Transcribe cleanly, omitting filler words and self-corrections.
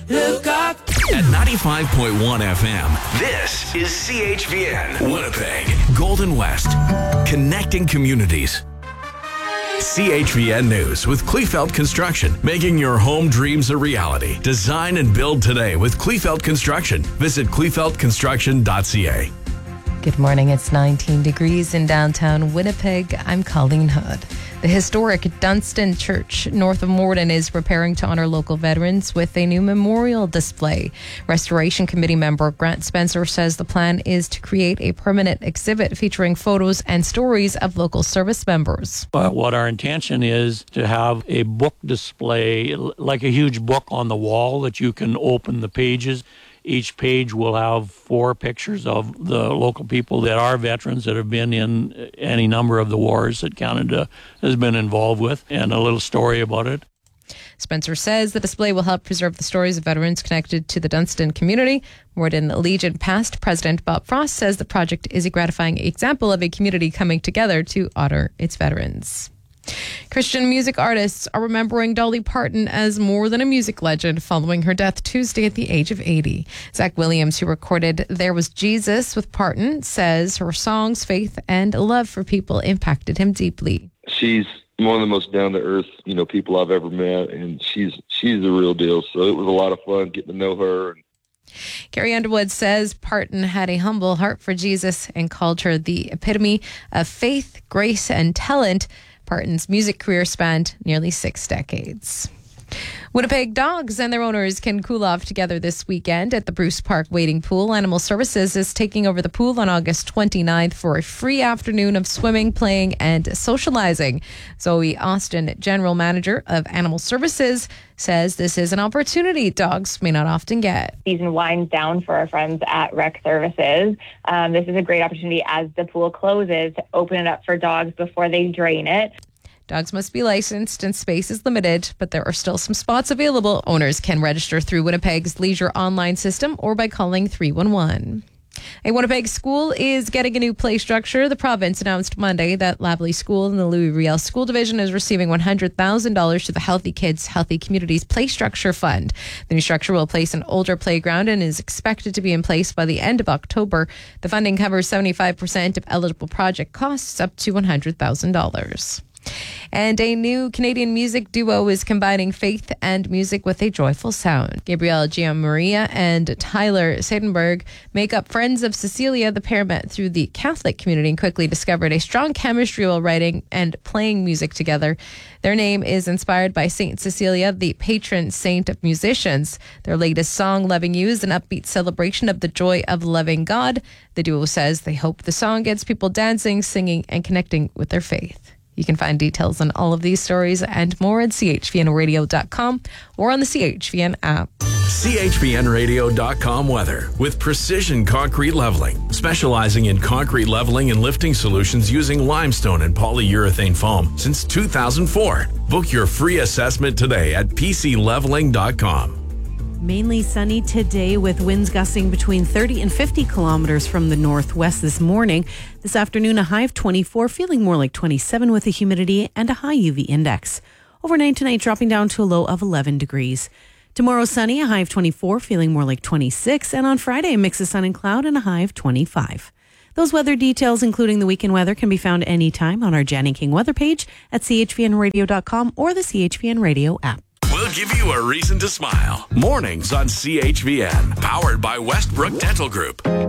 Look up. At 95.1 FM, this is CHVN Winnipeg, Golden West, connecting communities. CHVN News with Kleefeld Construction, making your home dreams a reality. Design and build today with Kleefeld Construction. Visit kleefeldconstruction.ca. Good morning. It's 19 degrees in downtown Winnipeg. I'm Colleen Hood. The historic Dunstan Church north of Morden is preparing to honor local veterans with a new memorial display. Restoration Committee member Grant Spencer says the plan is to create a permanent exhibit featuring photos and stories of local service members. What our intention is to have a book display, like a huge book on the wall that you can open the pages. Each page will have 4 pictures of the local people that are veterans that have been in any number of the wars that Canada has been involved with, and a little story about it. Spencer says the display will help preserve the stories of veterans connected to the Dunstan community. Morden Legion past president Bob Frost says the project is a gratifying example of a community coming together to honor its veterans. Christian music artists are remembering Dolly Parton as more than a music legend following her death Tuesday at the age of 80. Zach Williams, who recorded There Was Jesus with Parton, says her songs, faith, and love for people impacted him deeply. She's one of the most down-to-earth, people I've ever met, and she's the real deal. So it was a lot of fun getting to know her. Carrie Underwood says Parton had a humble heart for Jesus and called her the epitome of faith, grace, and talent. Parton's music career spanned nearly 6 decades. Winnipeg dogs and their owners can cool off together this weekend at the Bruce Park Wading Pool. Animal Services is taking over the pool on August 29th for a free afternoon of swimming, playing, and socializing. Zoe Austin, General Manager of Animal Services, says this is an opportunity dogs may not often get. Season winds down for our friends at Rec Services. This is a great opportunity as the pool closes to open it up for dogs before they drain it. Dogs must be licensed and space is limited, but there are still some spots available. Owners can register through Winnipeg's Leisure online system or by calling 311. A Winnipeg school is getting a new play structure. The province announced Monday that Lavallee School in the Louis Riel School Division is receiving $100,000 to the Healthy Kids, Healthy Communities Play Structure Fund. The new structure will place an older playground and is expected to be in place by the end of October. The funding covers 75% of eligible project costs up to $100,000. And a new Canadian music duo is combining faith and music with a joyful sound. Gabrielle Gianmaria and Tyler Seidenberg make up Friends of Cecilia. The pair met through the Catholic community and quickly discovered a strong chemistry while writing and playing music together. Their name is inspired by Saint Cecilia, the patron saint of musicians. Their latest song, Loving You, is an upbeat celebration of the joy of loving God. The duo says they hope the song gets people dancing, singing, and connecting with their faith. You can find details on all of these stories and more at chvnradio.com or on the CHVN app. CHVNradio.com weather with Precision Concrete Leveling, specializing in concrete leveling and lifting solutions using limestone and polyurethane foam since 2004. Book your free assessment today at pcleveling.com. Mainly sunny today with winds gusting between 30 and 50 kilometers from the northwest this morning. This afternoon, a high of 24, feeling more like 27 with a humidity and a high UV index. Overnight tonight, dropping down to a low of 11 degrees. Tomorrow, sunny, a high of 24, feeling more like 26. And on Friday, a mix of sun and cloud and a high of 25. Those weather details, including the weekend weather, can be found anytime on our Janny King weather page at chvnradio.com or the CHVN Radio app. We'll give you a reason to smile. Mornings on CHVN, powered by Westbrook Dental Group.